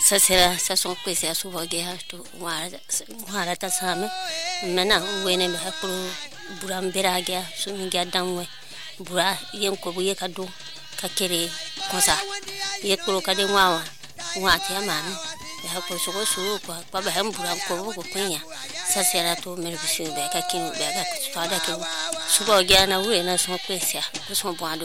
sasera sason kwese asuboge ha to wara ta same mena wene me hakuru burambera ga sumi ga danwe bura yen ko buye kadu kakere kosa yekuro kade wawa wati amane hakuru so ko ba ba hambura ko ko kunya sasera to mere bisu be kakinu be ga tada ke suboge na wena so kwese ko so bwando